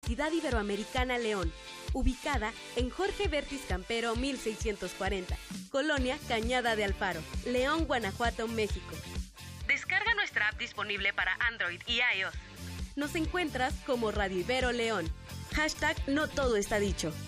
Universidad Iberoamericana León, ubicada en Jorge Bertis Campero 1640, Colonia Cañada de Alfaro, León, Guanajuato, México. Descarga nuestra app disponible para Android y iOS. Nos encuentras como Radio Ibero León. #No todo está dicho.